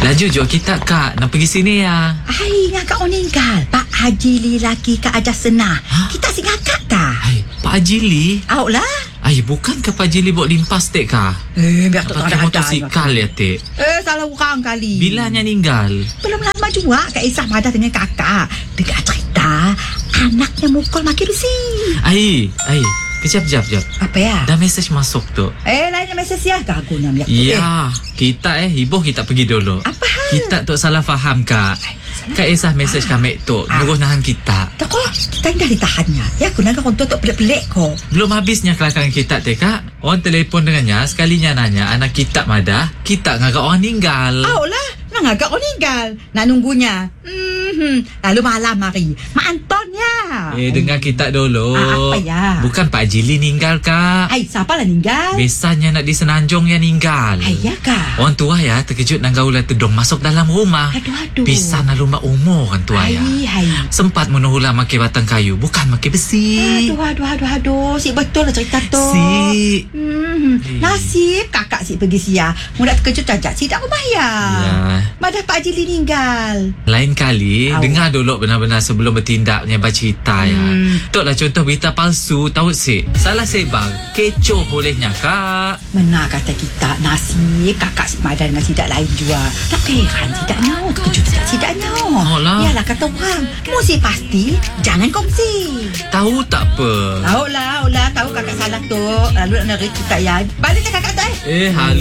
Laju jom kita kak nak pergi sini ya. Hai, ngakak meninggal. Pak Haji laki ke aja senah. Kita si ngakak kah? Hai, Pak Haji Li. Au lah. Ai, bukan ke Pak Haji Li buat limpas tek kah? Biar tak Pakai ada motosikal ya tek. Salah orang kali. Bilanya meninggal. Belum lama juga Kak Isah madah dengan kakak. Dengar cerita anaknya mukul maki besi. Ai. Kejap. Apa ya? Dah mesej masuk tu. Lainnya mesej ya. Gaguna miak. Ya, kita hibuh kita pergi dulu. Apa hal? Kita tu salah faham kak. Kak Isah mesej kami tu nyuruh nahan kita. Tak kok, kita dah ditahannya. Ya, aku nak kontor tak pelik-pelik kok. Belum habisnya kelakar kita teh kak. Orang telefon dengannya sekalinya nanya anak kita madah. Kita ngagak orang meninggal. Au lah, nak agak kau meninggal. Nak nunggunya. Lalu malam hari. Mak Anton ya. Dengar kita dulu. Apa ya? Bukan Pak Jili meninggal kak. Siapa lah meninggal? Biasanya nak di Senanjung yang meninggal. Ya kak. Orang tua ya terkejut nak gaula tedong masuk dalam rumah. Aduh. Bisa nak lumba umur orang tua ya. Sempat menuhulah makai batang kayu, bukan makai besi. Aduh. Si betul lah cerita tu. Si. Nasib kakak si pergi sia. Mudah terkejut cacat si tak rumah ya. Madah Pak Haji meninggal. Lain kali dengar dulu benar-benar sebelum bertindaknya bercerita ya. Tok lah contoh berita palsu tahu si. Salah sebar, kecoh bolehnya kak. Mana kata kita nasib kakak si Madah dengan sidak lain juga. Tak heran sidak nyawa. Terkejut sidak nyawa. Yalah kata orang. Mesti pasti jangan kongsi. Tahu tak apa. Tahu lah. Tahu kakak salah tu. Lalu nak nerita ya. Balik kakak tak